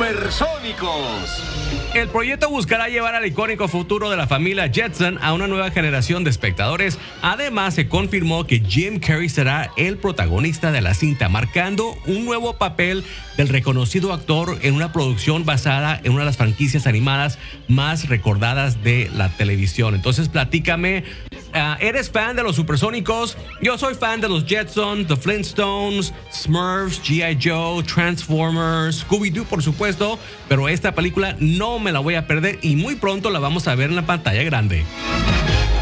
Supersónicos. El proyecto buscará llevar al icónico futuro de la familia Jetson a una nueva generación de espectadores. Además, se confirmó que Jim Carrey será el protagonista de la cinta, marcando un nuevo papel del reconocido actor en una producción basada en una de las franquicias animadas más recordadas de la televisión. Entonces, platícame, ¿eres fan de los Supersónicos? Yo soy fan de los Jetsons, The Flintstones, Smurfs, G.I. Joe, Transformers, Scooby-Doo, por supuesto, pero esta película no me la voy a perder y muy pronto la vamos a ver en la pantalla grande.